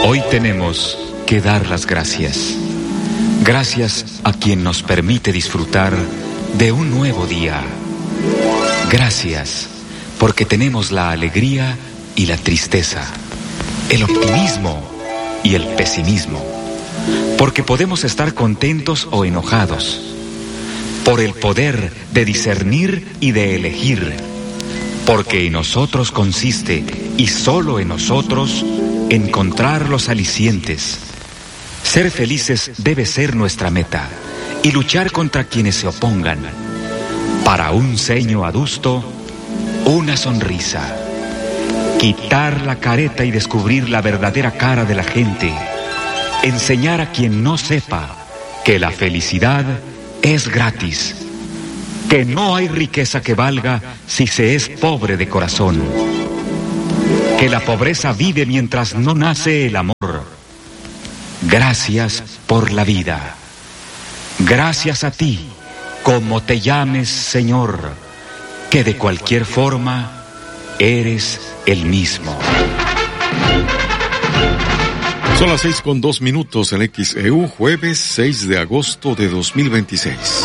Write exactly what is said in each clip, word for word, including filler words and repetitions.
Hoy tenemos que dar las gracias. Gracias a quien nos permite disfrutar de un nuevo día. Gracias porque tenemos la alegría y la tristeza, el optimismo y el pesimismo, porque podemos estar contentos o enojados, por el poder de discernir y de elegir, porque en nosotros consiste, y solo en nosotros, encontrar los alicientes. Ser felices debe ser nuestra meta, y luchar contra quienes se opongan. Para un ceño adusto, una sonrisa. Quitar la careta y descubrir la verdadera cara de la gente. Enseñar a quien no sepa que la felicidad es gratis. Que no hay riqueza que valga si se es pobre de corazón. Que la pobreza vive mientras no nace el amor. Gracias por la vida. Gracias a ti, como te llames, Señor, que de cualquier forma eres el mismo. Son las seis con dos minutos en X E U, jueves seis de agosto de dos mil veintiséis.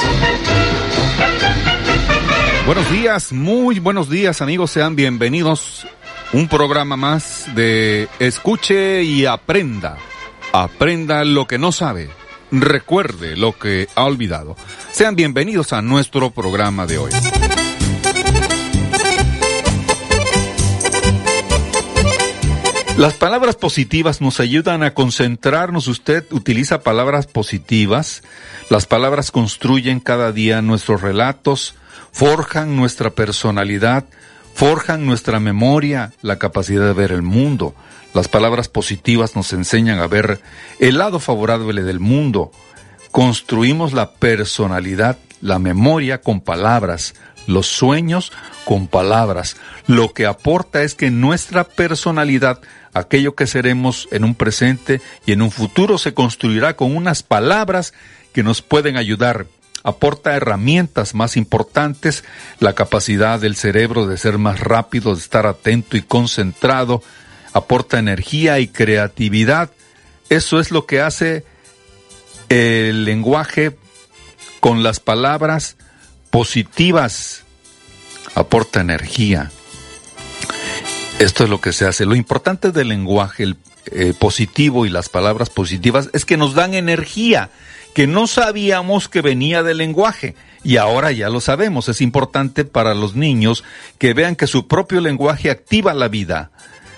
Buenos días, muy buenos días, amigos, sean bienvenidos. Un programa más de Escuche y Aprenda. Aprenda lo que no sabe, recuerde lo que ha olvidado. Sean bienvenidos a nuestro programa de hoy. Las palabras positivas nos ayudan a concentrarnos. Usted utiliza palabras positivas. Las palabras construyen cada día nuestros relatos, forjan nuestra personalidad, forjan nuestra memoria, la capacidad de ver el mundo. Las palabras positivas nos enseñan a ver el lado favorable del mundo. Construimos la personalidad, la memoria con palabras, los sueños con palabras. Lo que aporta es que nuestra personalidad, aquello que seremos en un presente y en un futuro, se construirá con unas palabras que nos pueden ayudar. Aporta herramientas más importantes, la capacidad del cerebro de ser más rápido, de estar atento y concentrado. Aporta energía y creatividad. Eso es lo que hace el lenguaje con las palabras positivas. Aporta energía. Esto es lo que se hace. Lo importante del lenguaje el, eh, positivo y las palabras positivas es que nos dan energía, que no sabíamos que venía del lenguaje, y ahora ya lo sabemos. Es importante para los niños que vean que su propio lenguaje activa la vida.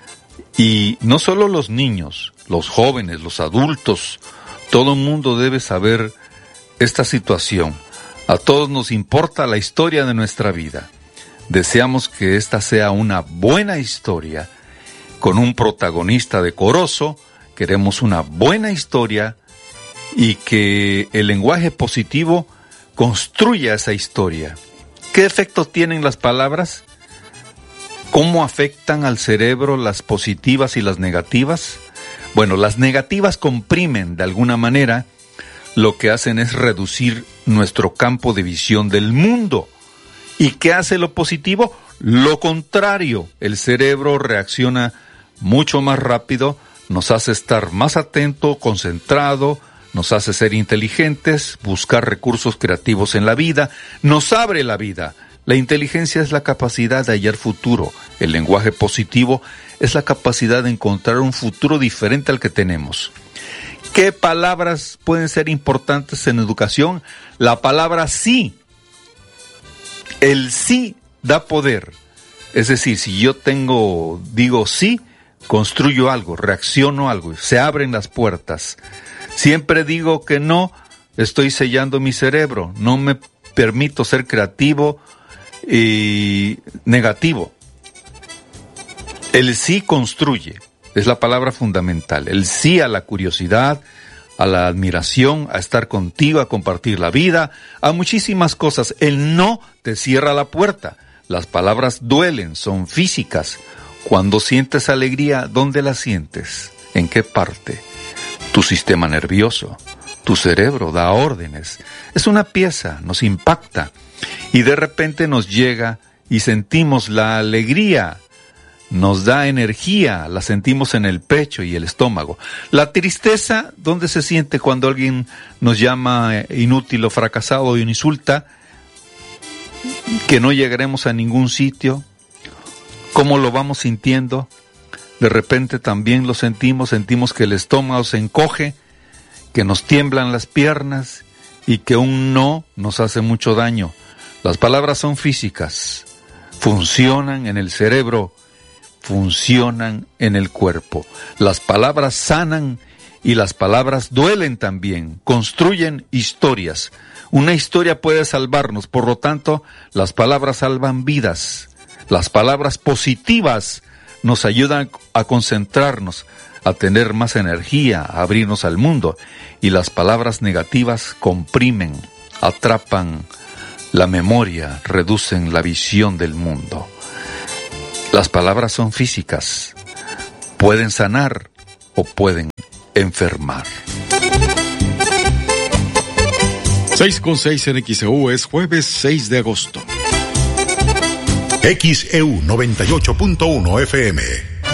Y no solo los niños, los jóvenes, los adultos, todo el mundo debe saber esta situación. A todos nos importa la historia de nuestra vida. Deseamos que esta sea una buena historia, con un protagonista decoroso. Queremos una buena historia y que el lenguaje positivo construya esa historia. ¿Qué efecto tienen las palabras? ¿Cómo afectan al cerebro las positivas y las negativas? Bueno, las negativas comprimen de alguna manera, lo que hacen es reducir nuestro campo de visión del mundo. ¿Y qué hace lo positivo? Lo contrario, el cerebro reacciona mucho más rápido, nos hace estar más atento, concentrado, nos hace ser inteligentes, buscar recursos creativos en la vida, nos abre la vida. La inteligencia es la capacidad de hallar futuro. El lenguaje positivo es la capacidad de encontrar un futuro diferente al que tenemos. ¿Qué palabras pueden ser importantes en educación? La palabra sí. El sí da poder. Es decir, si yo tengo, digo sí, construyo algo, reacciono algo, se abren las puertas. Siempre digo que no, estoy sellando mi cerebro, no me permito ser creativo y negativo. El sí construye, es la palabra fundamental. El sí a la curiosidad, a la admiración, a estar contigo, a compartir la vida, a muchísimas cosas. El no te cierra la puerta. Las palabras duelen, son físicas. Cuando sientes alegría, ¿dónde la sientes? ¿En qué parte? Tu sistema nervioso, tu cerebro da órdenes. Es una pieza, nos impacta y de repente nos llega y sentimos la alegría nos da energía, la sentimos en el pecho y el estómago. La tristeza, ¿dónde se siente cuando alguien nos llama inútil o fracasado o insulta? Que no llegaremos a ningún sitio. ¿Cómo lo vamos sintiendo? De repente también lo sentimos, sentimos que el estómago se encoge, que nos tiemblan las piernas y que un no nos hace mucho daño. Las palabras son físicas, funcionan en el cerebro, funcionan en el cuerpo. Las palabras sanan y las palabras duelen también, construyen historias. Una historia puede salvarnos, por lo tanto, las palabras salvan vidas. Las palabras positivas nos ayudan a concentrarnos, a tener más energía, a abrirnos al mundo. Y las palabras negativas comprimen, atrapan la memoria, reducen la visión del mundo. Las palabras son físicas, pueden sanar o pueden enfermar. seis con seis en X E U, es jueves seis de agosto. X E U noventa y ocho punto uno F M.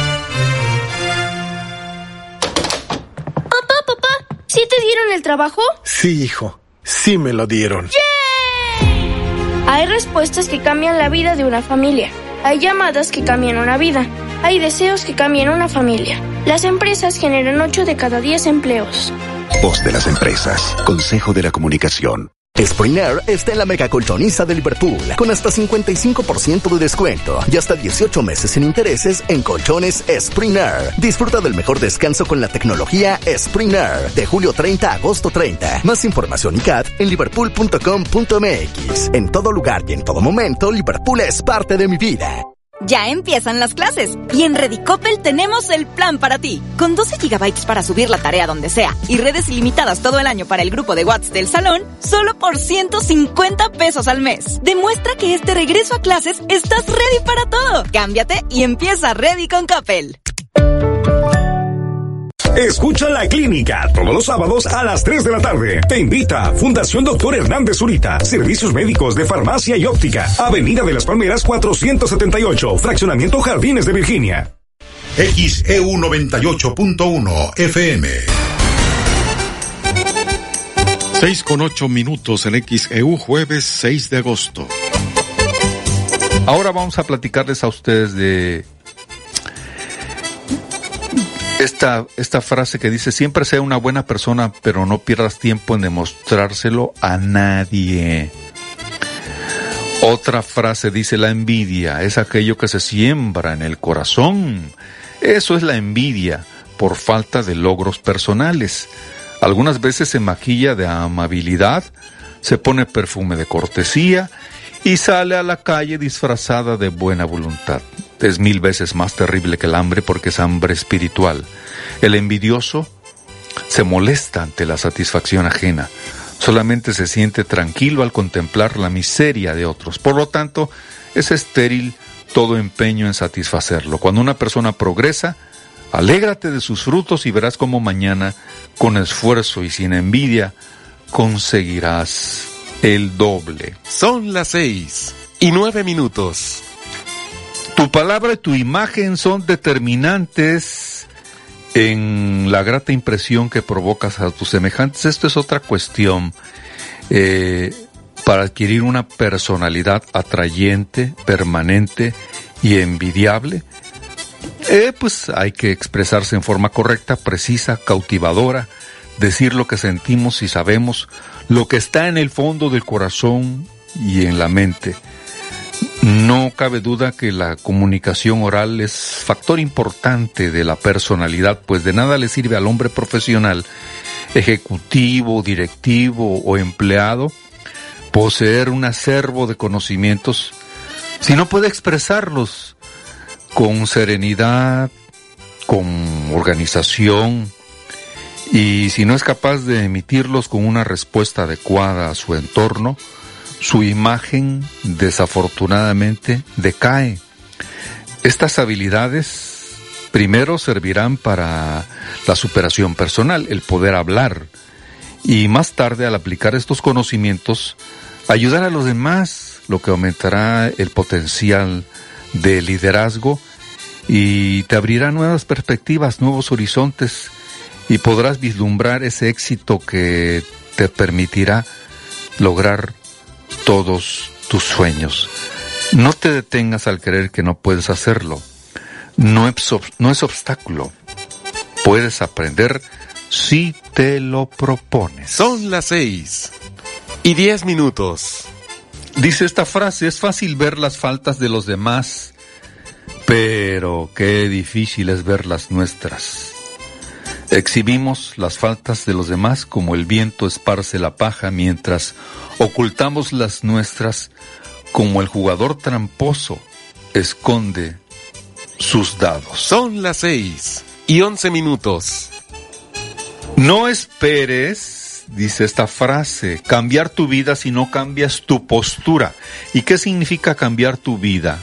Papá, papá, ¿sí te dieron el trabajo? Sí, hijo, sí me lo dieron. ¡Yay! Hay respuestas que cambian la vida de una familia. Hay llamadas que cambian una vida. Hay deseos que cambian una familia. Las empresas generan ocho de cada diez empleos. Voz de las empresas. Consejo de la Comunicación. Spring Air está en la mega colchoniza de Liverpool, con hasta cincuenta y cinco por ciento de descuento y hasta dieciocho meses sin intereses en colchones Spring Air. Disfruta del mejor descanso con la tecnología Spring Air, de julio treinta a agosto treinta. Más información y C A D en liverpool punto com punto m x. En todo lugar y en todo momento, Liverpool es parte de mi vida. Ya empiezan las clases y en Redicopel tenemos el plan para ti. Con doce gigabytes para subir la tarea donde sea y redes ilimitadas todo el año para el grupo de WhatsApp del salón, solo por ciento cincuenta pesos al mes. Demuestra que este regreso a clases estás ready para todo. Cámbiate y empieza Ready con Coppel. Escucha La Clínica todos los sábados a las tres de la tarde. Te invita Fundación Doctor Hernández Zurita. Servicios médicos de farmacia y óptica. Avenida de las Palmeras cuatrocientos setenta y ocho. Fraccionamiento Jardines de Virginia. X E U noventa y ocho punto uno F M. seis con ocho minutos en X E U, jueves seis de agosto. Ahora vamos a platicarles a ustedes de Esta, esta frase que dice: siempre sea una buena persona, pero no pierdas tiempo en demostrárselo a nadie. Otra frase dice: la envidia es aquello que se siembra en el corazón. Eso es la envidia, por falta de logros personales. Algunas veces se maquilla de amabilidad, se pone perfume de cortesía y sale a la calle disfrazada de buena voluntad. Es mil veces más terrible que el hambre porque es hambre espiritual. El envidioso se molesta ante la satisfacción ajena. Solamente se siente tranquilo al contemplar la miseria de otros. Por lo tanto, es estéril todo empeño en satisfacerlo. Cuando una persona progresa, alégrate de sus frutos y verás cómo mañana, con esfuerzo y sin envidia, conseguirás el doble. Son las seis y nueve minutos. Tu palabra y tu imagen son determinantes en la grata impresión que provocas a tus semejantes. Esto es otra cuestión. Eh, para adquirir una personalidad atrayente, permanente y envidiable, eh, pues hay que expresarse en forma correcta, precisa, cautivadora, decir lo que sentimos y sabemos, lo que está en el fondo del corazón y en la mente. No cabe duda que la comunicación oral es factor importante de la personalidad, pues de nada le sirve al hombre profesional, ejecutivo, directivo o empleado poseer un acervo de conocimientos si no puede expresarlos con serenidad, con organización, y si no es capaz de emitirlos con una respuesta adecuada a su entorno, su imagen desafortunadamente decae. Estas habilidades primero servirán para la superación personal, el poder hablar, y más tarde, al aplicar estos conocimientos, ayudar a los demás, lo que aumentará el potencial de liderazgo y te abrirá nuevas perspectivas, nuevos horizontes, y podrás vislumbrar ese éxito que te permitirá lograr todos tus sueños. No te detengas al creer que no puedes hacerlo. No es, no es obstáculo. Puedes aprender si te lo propones. Son las seis y diez minutos. Dice esta frase: es fácil ver las faltas de los demás, pero qué difícil es ver las nuestras. Exhibimos las faltas de los demás como el viento esparce la paja, mientras ocultamos las nuestras como el jugador tramposo esconde sus dados. Son las seis y once minutos. No esperes, dice esta frase, cambiar tu vida si no cambias tu postura. ¿Y qué significa cambiar tu vida?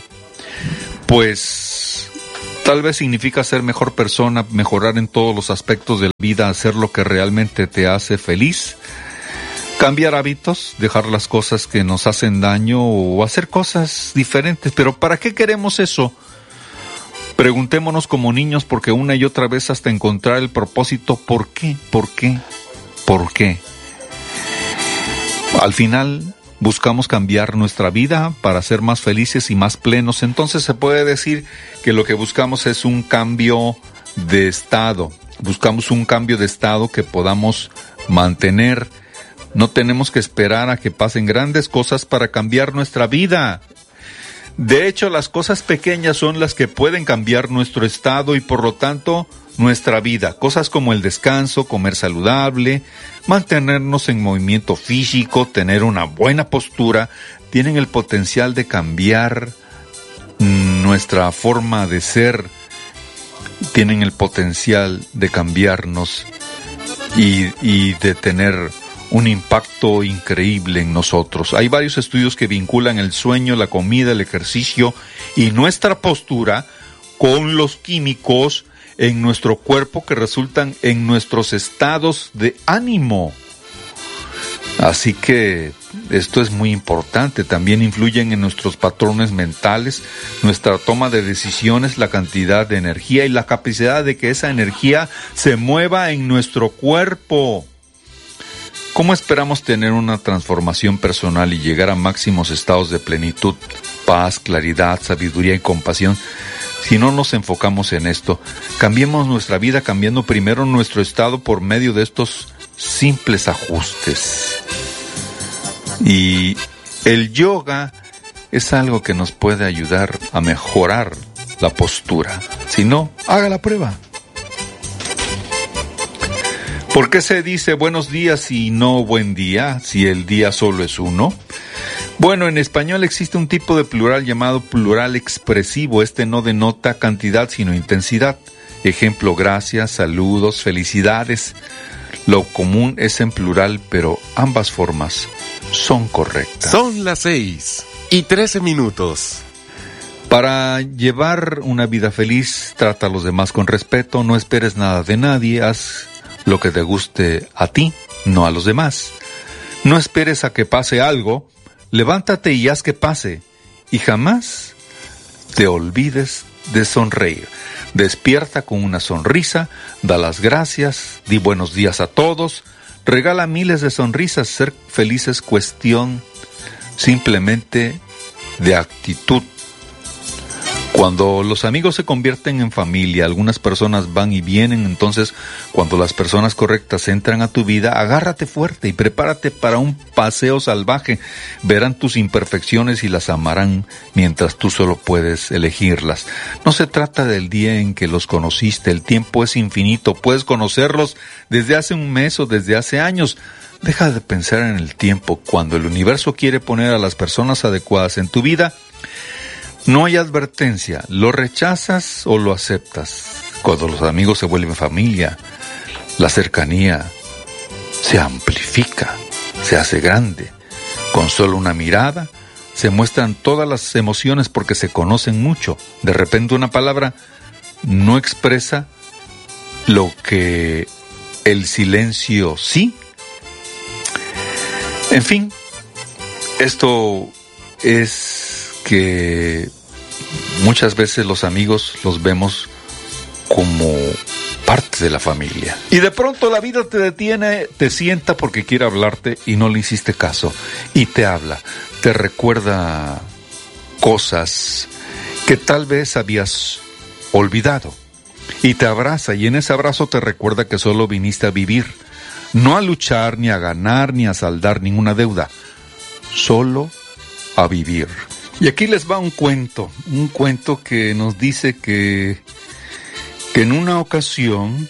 Pues tal vez significa ser mejor persona, mejorar en todos los aspectos de la vida, hacer lo que realmente te hace feliz, cambiar hábitos, dejar las cosas que nos hacen daño o hacer cosas diferentes. Pero ¿para qué queremos eso? Preguntémonos como niños, porque una y otra vez hasta encontrar el propósito, ¿por qué? ¿Por qué? ¿Por qué? Al final buscamos cambiar nuestra vida para ser más felices y más plenos. Entonces se puede decir que lo que buscamos es un cambio de estado. Buscamos un cambio de estado que podamos mantener. No tenemos que esperar a que pasen grandes cosas para cambiar nuestra vida. De hecho, las cosas pequeñas son las que pueden cambiar nuestro estado y por lo tanto nuestra vida. Cosas como el descanso, comer saludable, mantenernos en movimiento físico, tener una buena postura, tienen el potencial de cambiar nuestra forma de ser, tienen el potencial de cambiarnos y, y de tener un impacto increíble en nosotros. Hay varios estudios que vinculan el sueño, la comida, el ejercicio y nuestra postura con los químicos en nuestro cuerpo que resultan en nuestros estados de ánimo. Así que esto es muy importante. También influyen en nuestros patrones mentales, nuestra toma de decisiones, la cantidad de energía y la capacidad de que esa energía se mueva en nuestro cuerpo. ¿Cómo esperamos tener una transformación personal y llegar a máximos estados de plenitud, paz, claridad, sabiduría y compasión si no nos enfocamos en esto? Cambiemos nuestra vida cambiando primero nuestro estado por medio de estos simples ajustes. Y el yoga es algo que nos puede ayudar a mejorar la postura. Si no, haga la prueba. ¿Por qué se dice buenos días y no buen día, si el día solo es uno? Bueno, en español existe un tipo de plural llamado plural expresivo. Este no denota cantidad, sino intensidad. Ejemplo, gracias, saludos, felicidades. Lo común es en plural, pero ambas formas son correctas. Son las seis y trece minutos. Para llevar una vida feliz, trata a los demás con respeto, no esperes nada de nadie, haz lo que te guste a ti, no a los demás. No esperes a que pase algo, levántate y haz que pase. Y jamás te olvides de sonreír. Despierta con una sonrisa, da las gracias, di buenos días a todos, regala miles de sonrisas. Ser feliz es cuestión simplemente de actitud. Cuando los amigos se convierten en familia, algunas personas van y vienen, entonces cuando las personas correctas entran a tu vida, agárrate fuerte y prepárate para un paseo salvaje. Verán tus imperfecciones y las amarán mientras tú solo puedes elegirlas. No se trata del día en que los conociste, el tiempo es infinito, puedes conocerlos desde hace un mes o desde hace años. Deja de pensar en el tiempo. Cuando el universo quiere poner a las personas adecuadas en tu vida, no hay advertencia, lo rechazas o lo aceptas. Cuando los amigos se vuelven familia, la cercanía se amplifica, se hace grande. Con solo una mirada se muestran todas las emociones porque se conocen mucho. De repente una palabra no expresa lo que el silencio sí. En fin, esto es que muchas veces los amigos los vemos como parte de la familia. Y de pronto la vida te detiene, te sienta porque quiere hablarte y no le hiciste caso. Y te habla, te recuerda cosas que tal vez habías olvidado. Y te abraza, y en ese abrazo te recuerda que solo viniste a vivir, no a luchar, ni a ganar, ni a saldar ninguna deuda, solo a vivir. Y aquí les va un cuento, un cuento que nos dice que, que en una ocasión,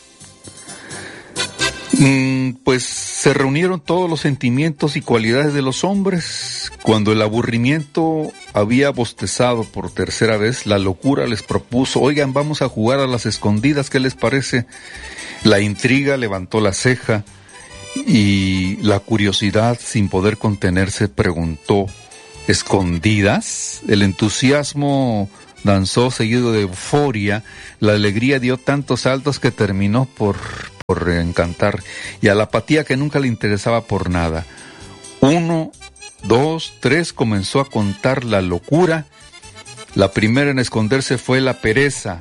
mmm, pues se reunieron todos los sentimientos y cualidades de los hombres. Cuando el aburrimiento había bostezado por tercera vez, la locura les propuso: oigan, vamos a jugar a las escondidas, ¿qué les parece? La intriga levantó la ceja y la curiosidad, sin poder contenerse, preguntó: ¿escondidas? El entusiasmo danzó seguido de euforia, la alegría dio tantos saltos que terminó por, por encantar, y a la apatía que nunca le interesaba por nada. Uno, dos, tres, comenzó a contar la locura. La primera en esconderse fue la pereza,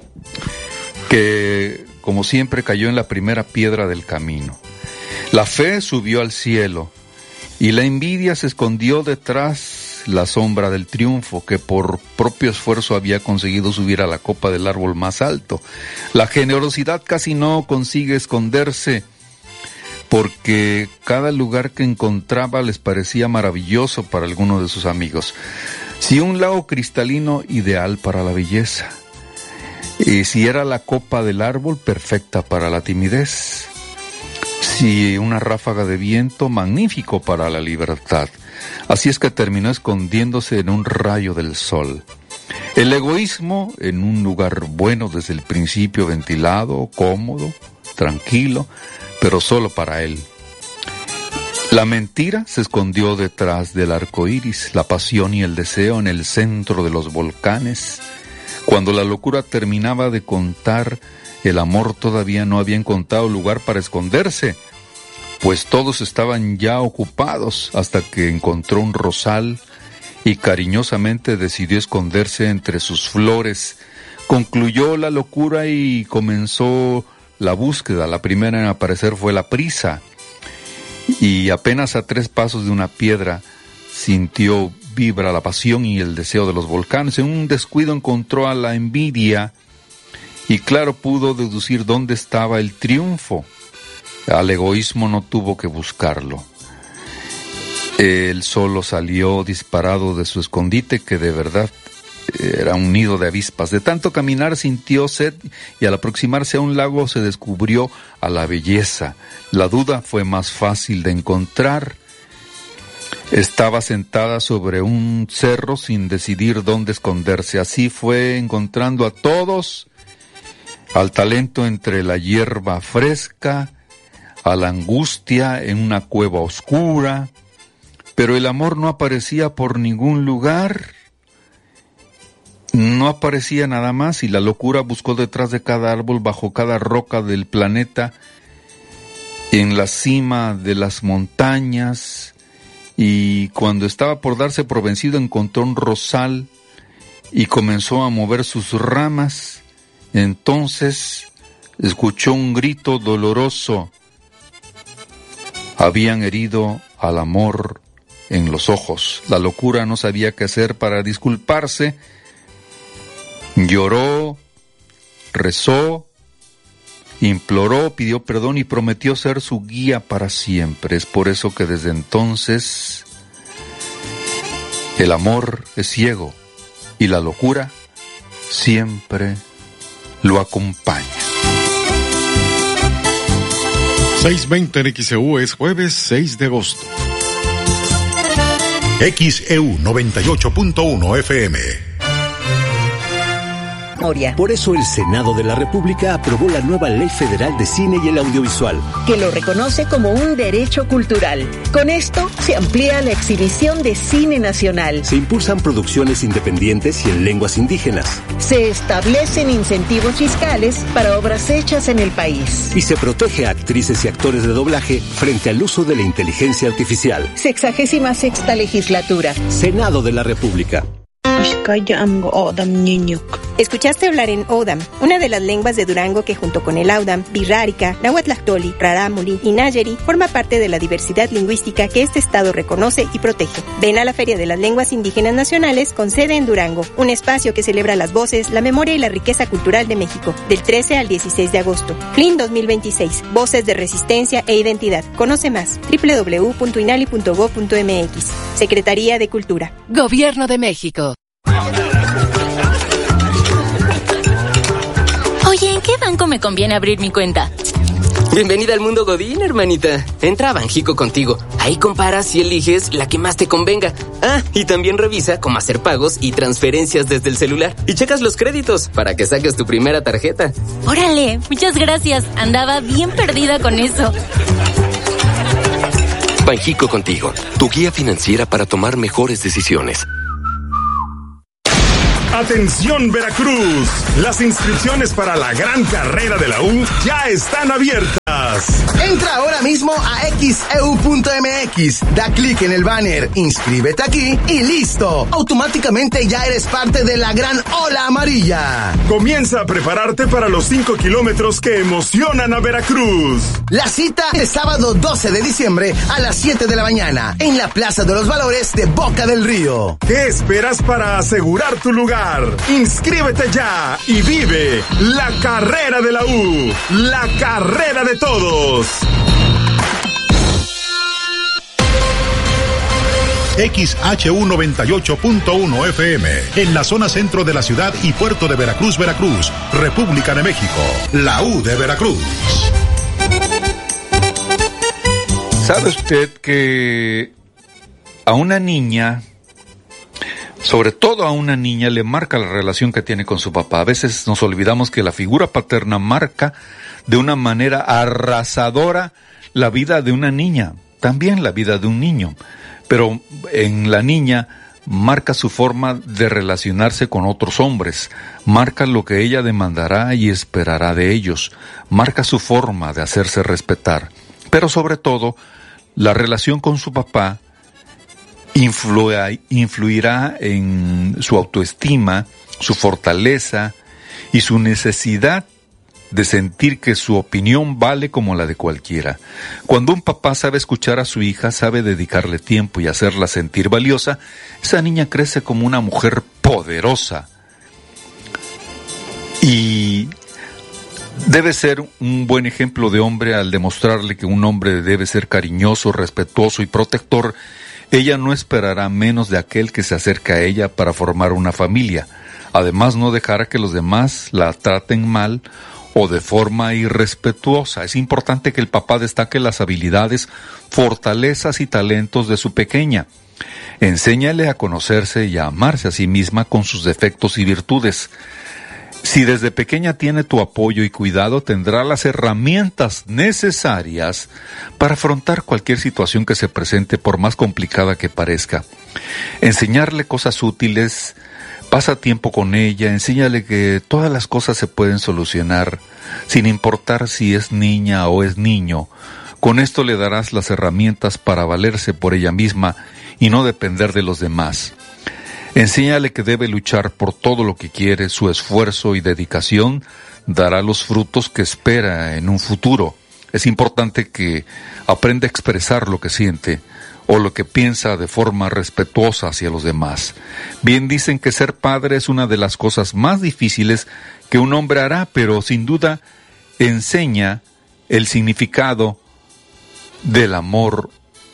que como siempre cayó en la primera piedra del camino. La fe subió al cielo y la envidia se escondió detrás la sombra del triunfo, que por propio esfuerzo había conseguido subir a la copa del árbol más alto. La generosidad casi no consigue esconderse, porque cada lugar que encontraba les parecía maravilloso para alguno de sus amigos. Si un lago cristalino, ideal para la belleza. Y si era la copa del árbol, perfecta para la timidez. Si una ráfaga de viento, magnífico para la libertad. Así es que terminó escondiéndose en un rayo del sol. El egoísmo en un lugar bueno desde el principio, ventilado, cómodo, tranquilo, pero solo para él. La mentira se escondió detrás del arco iris, la pasión y el deseo en el centro de los volcanes. Cuando la locura terminaba de contar, el amor todavía no había encontrado lugar para esconderse, pues todos estaban ya ocupados, hasta que encontró un rosal y cariñosamente decidió esconderse entre sus flores. Concluyó la locura y comenzó la búsqueda. La primera en aparecer fue la prisa, y apenas a tres pasos de una piedra sintió vibra la pasión y el deseo de los volcanes. En un descuido encontró a la envidia y claro pudo deducir dónde estaba el triunfo. Al egoísmo no tuvo que buscarlo. Él solo salió disparado de su escondite, que de verdad era un nido de avispas. De tanto caminar sintió sed y al aproximarse a un lago se descubrió a la belleza. La duda fue más fácil de encontrar. Estaba sentada sobre un cerro sin decidir dónde esconderse. Así fue encontrando a todos, al talento entre la hierba fresca, a la angustia en una cueva oscura, pero el amor no aparecía por ningún lugar. No aparecía nada más, y la locura buscó detrás de cada árbol, bajo cada roca del planeta, en la cima de las montañas, y cuando estaba por darse por vencido encontró un rosal y comenzó a mover sus ramas. Entonces escuchó un grito doloroso. Habían herido al amor en los ojos. La locura no sabía qué hacer para disculparse. Lloró, rezó, imploró, pidió perdón y prometió ser su guía para siempre. Es por eso que desde entonces el amor es ciego y la locura siempre lo acompaña. seis veinte en X E U, es jueves seis de agosto. X E U noventa y ocho punto uno F M. Por eso el Senado de la República aprobó la nueva Ley Federal de Cine y el Audiovisual, que lo reconoce como un derecho cultural. Con esto se amplía la exhibición de cine nacional. Se impulsan producciones independientes y en lenguas indígenas. Se establecen incentivos fiscales para obras hechas en el país. Y se protege a actrices y actores de doblaje frente al uso de la inteligencia artificial. Sexagésima sexta legislatura. Senado de la República. Escuchaste hablar en Odam, una de las lenguas de Durango que junto con el Audam, Birrárica, Nahuatlactoli, Rarámuri y Nayeri forma parte de la diversidad lingüística que este estado reconoce y protege. Ven a la Feria de las Lenguas Indígenas Nacionales con sede en Durango, un espacio que celebra las voces, la memoria y la riqueza cultural de México, del trece al dieciséis de agosto. F L I N dos mil veintiséis, Voces de Resistencia e Identidad. Conoce más, doble u doble u doble u punto inali punto gob punto eme equis. Secretaría de Cultura. Gobierno de México. Oye, ¿en qué banco me conviene abrir mi cuenta? Bienvenida al mundo Godín, hermanita. Entra a Banjico contigo. Ahí comparas y eliges la que más te convenga. Ah, y también revisa cómo hacer pagos y transferencias desde el celular. Y checas los créditos para que saques tu primera tarjeta. Órale, muchas gracias. Andaba bien perdida con eso. Banjico contigo, tu guía financiera para tomar mejores decisiones. Atención Veracruz, las inscripciones para la gran carrera de la U ya están abiertas. Entra ahora mismo a equis e u punto eme equis, da clic en el banner, inscríbete aquí y listo. Automáticamente ya eres parte de la gran ola amarilla. Comienza a prepararte para los cinco kilómetros que emocionan a Veracruz. La cita es sábado doce de diciembre a las siete de la mañana en la Plaza de los Valores de Boca del Río. ¿Qué esperas para asegurar tu lugar? Inscríbete ya y vive la carrera de la U, la carrera de todos. X H U noventa y ocho punto uno F M, en la zona centro de la ciudad y puerto de Veracruz, Veracruz, República de México, la U de Veracruz. ¿Sabe usted que a una niña, sobre todo a una niña, le marca la relación que tiene con su papá? A veces nos olvidamos que la figura paterna marca de una manera arrasadora la vida de una niña, también la vida de un niño, pero en la niña marca su forma de relacionarse con otros hombres, marca lo que ella demandará y esperará de ellos, marca su forma de hacerse respetar, pero sobre todo la relación con su papá Influirá, influirá en su autoestima, su fortaleza y su necesidad de sentir que su opinión vale como la de cualquiera. Cuando un papá sabe escuchar a su hija, sabe dedicarle tiempo y hacerla sentir valiosa, esa niña crece como una mujer poderosa. Y debe ser un buen ejemplo de hombre al demostrarle que un hombre debe ser cariñoso, respetuoso y protector. Ella no esperará menos de aquel que se acerca a ella para formar una familia. Además, no dejará que los demás la traten mal o de forma irrespetuosa. Es importante que el papá destaque las habilidades, fortalezas y talentos de su pequeña. Enséñale a conocerse y a amarse a sí misma con sus defectos y virtudes. Si desde pequeña tiene tu apoyo y cuidado, tendrá las herramientas necesarias para afrontar cualquier situación que se presente, por más complicada que parezca. Enseñarle cosas útiles, pasa tiempo con ella, enséñale que todas las cosas se pueden solucionar, sin importar si es niña o es niño. Con esto le darás las herramientas para valerse por ella misma y no depender de los demás. Enséñale que debe luchar por todo lo que quiere, su esfuerzo y dedicación dará los frutos que espera en un futuro. Es importante que aprenda a expresar lo que siente o lo que piensa de forma respetuosa hacia los demás. Bien dicen que ser padre es una de las cosas más difíciles que un hombre hará, pero sin duda enseña el significado del amor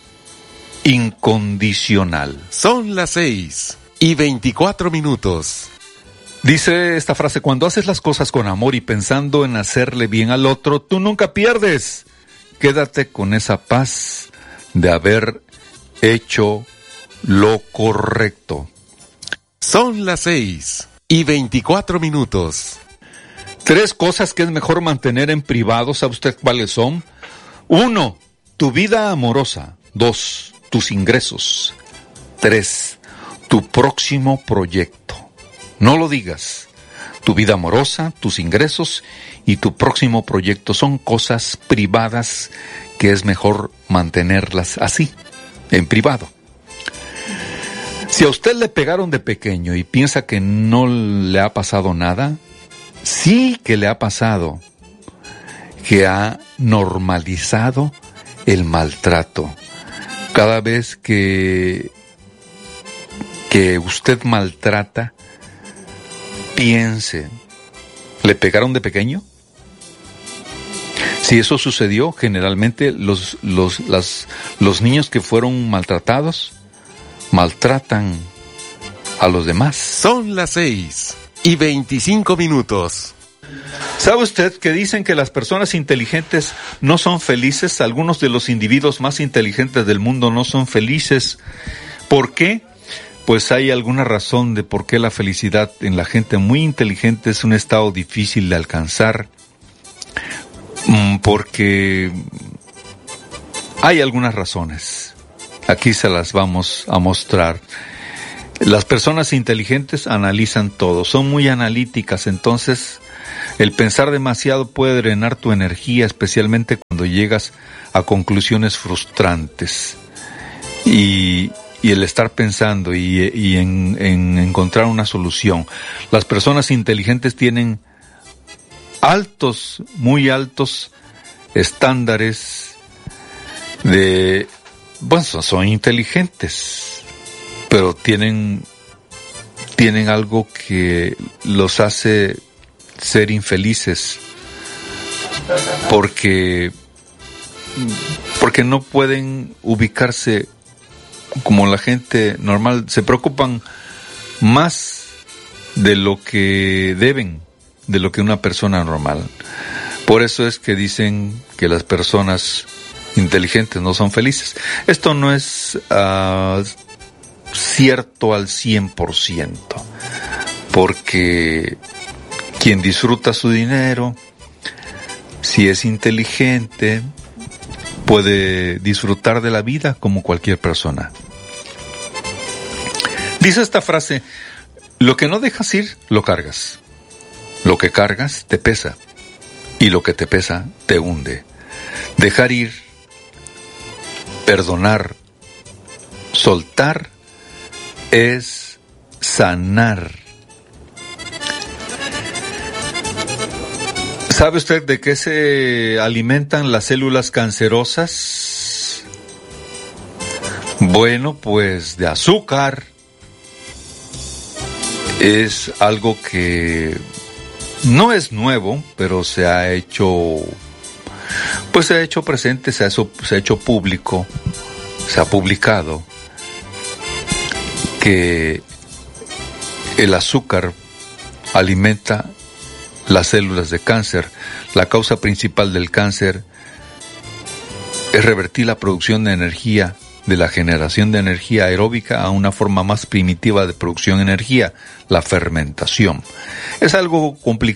incondicional. Son las seis y veinticuatro minutos. Dice esta frase: cuando haces las cosas con amor y pensando en hacerle bien al otro, tú nunca pierdes. Quédate con esa paz de haber hecho lo correcto. Son las seis y veinticuatro minutos. Tres cosas que es mejor mantener en privado, ¿sabe usted cuáles son? Uno, tu vida amorosa. Dos, tus ingresos. Tres, tu próximo proyecto. No lo digas. Tu vida amorosa, tus ingresos y tu próximo proyecto son cosas privadas que es mejor mantenerlas así, en privado. Si a usted le pegaron de pequeño y piensa que no le ha pasado nada, sí que le ha pasado, que ha normalizado el maltrato. Cada vez que, que usted maltrata, piense, ¿le pegaron de pequeño? Si eso sucedió, generalmente los, los, las, los niños que fueron maltratados maltratan a los demás. Son las seis y veinticinco minutos. ¿Sabe usted que dicen que las personas inteligentes no son felices? Algunos de los individuos más inteligentes del mundo no son felices. ¿Por qué? Pues hay alguna razón de por qué la felicidad en la gente muy inteligente es un estado difícil de alcanzar. Porque hay algunas razones. Aquí se las vamos a mostrar. Las personas inteligentes analizan todo, son muy analíticas, entonces el pensar demasiado puede drenar tu energía, especialmente cuando llegas a conclusiones frustrantes. Y, y el estar pensando y, y en, en encontrar una solución. Las personas inteligentes tienen altos, muy altos estándares de, bueno, son inteligentes, pero tienen, tienen algo que los hace ser infelices, porque, porque no pueden ubicarse como la gente normal, se preocupan más de lo que deben, de lo que una persona normal. Por eso es que dicen que las personas inteligentes no son felices. Esto no es uh, cierto al cien por ciento, porque quien disfruta su dinero, si es inteligente, puede disfrutar de la vida como cualquier persona. Dice esta frase: lo que no dejas ir, lo cargas. Lo que cargas te pesa, y lo que te pesa te hunde. Dejar ir, perdonar, soltar, es sanar. ¿Sabe usted de qué se alimentan las células cancerosas? Bueno, pues de azúcar. Es algo que no es nuevo, pero se ha hecho, pues se ha hecho presente, se ha hecho, se ha hecho público, se ha publicado que el azúcar alimenta las células de cáncer. La causa principal del cáncer es revertir la producción de energía, de la generación de energía aeróbica a una forma más primitiva de producción de energía, la fermentación. Es algo complicado.